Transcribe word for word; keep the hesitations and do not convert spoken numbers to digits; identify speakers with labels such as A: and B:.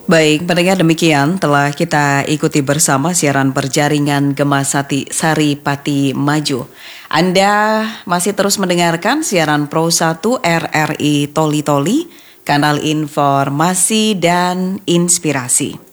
A: Baik, pendengar demikian telah kita ikuti bersama siaran berjaringan Gemasati Sari Pati Maju. Anda masih terus mendengarkan siaran Pro satu R R I Toli Toli, kanal informasi dan inspirasi.